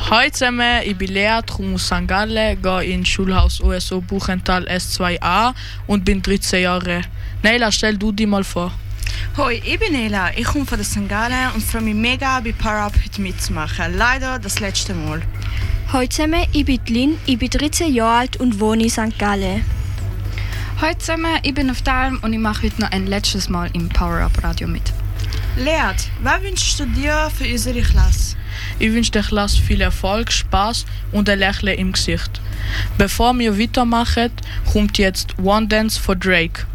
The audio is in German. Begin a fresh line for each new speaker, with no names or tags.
Hallo zusammen, ich bin Lea, komme aus St. Gallen, gehe ins Schulhaus OSO Buchenthal S2a und bin 13 Jahre. Neila, stell du dich mal vor.
Hoi, ich bin Nela, ich komme von St. Gallen und freue mich mega, bei Power Up heute mitzumachen. Leider das letzte Mal.
Hallo zusammen, ich bin Lynn, ich bin 13 Jahre alt und wohne in St. Gallen.
Hallo zusammen, ich bin auf Dalm und ich mache heute noch ein letztes Mal im Power Up Radio mit.
Lea, was wünschst du dir für unsere Klasse?
Ich wünsche der Klasse viel Erfolg, Spaß und ein Lächeln im Gesicht. Bevor wir weitermachen, kommt jetzt One Dance for Drake.